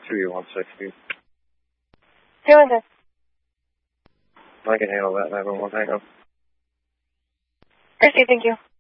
2E160. Doing this. I can handle that. 911, hang on. Christy, thank you.